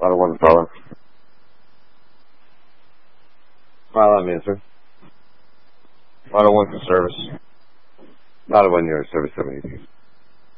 Model 1 caller. Model 1 answer. Model 1 for service. Model 1 your service 70.